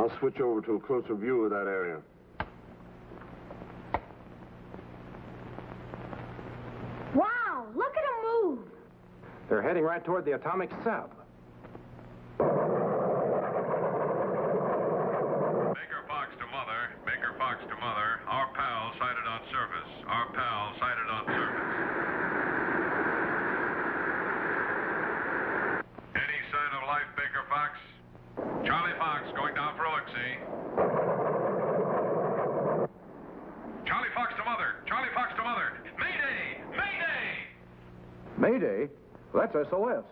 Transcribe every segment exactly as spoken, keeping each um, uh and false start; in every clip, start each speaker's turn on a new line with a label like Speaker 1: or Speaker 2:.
Speaker 1: I'll switch over to a closer view of that area.
Speaker 2: Wow, look at them move.
Speaker 3: They're heading right toward the atomic sub.
Speaker 4: Baker Fox to Mother. Baker Fox to Mother. Our pal sighted on surface. Our pal sighted on surface. Any sign of life, Baker Fox? Charlie Fox going down for a look-see. Charlie Fox to Mother. Charlie Fox to Mother. Mayday! Mayday!
Speaker 3: Mayday? That's S O S.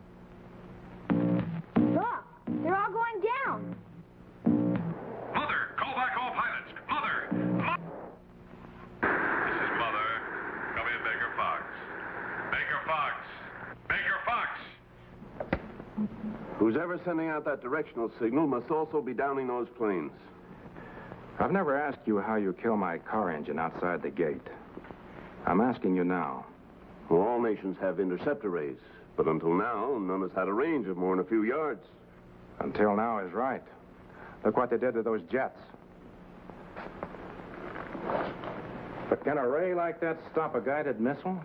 Speaker 2: Look, they're all going down.
Speaker 4: Mother, call back all pilots. Mother! Mo- This is Mother. Come in, Baker Fox. Baker Fox. Baker Fox!
Speaker 1: Who's ever sending out that directional signal must also be downing those planes.
Speaker 3: I've never asked you how you kill my car engine outside the gate. I'm asking you now.
Speaker 1: Well, all nations have intercept arrays, but until now, none has had a range of more than a few yards.
Speaker 3: Until now is right. Look what they did to those jets. But can a ray like that stop a guided missile?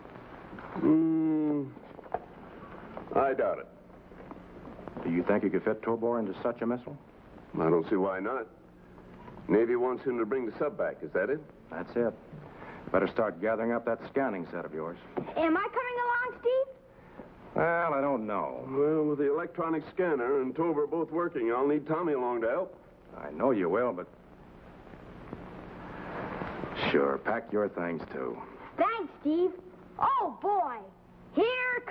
Speaker 1: Hmm. I doubt it.
Speaker 3: Do you think you could fit Tobor into such a missile?
Speaker 1: I don't see why not. Navy wants him to bring the sub back. Is that it?
Speaker 3: That's it. Better start gathering up that scanning set of yours.
Speaker 2: Am I coming along, Steve?
Speaker 3: Well, I don't know.
Speaker 1: Well, with the electronic scanner and Tober both working, I'll need Tommy along to help.
Speaker 3: I know you will, but... Sure, pack your things, too.
Speaker 2: Thanks, Steve. Oh, boy. Here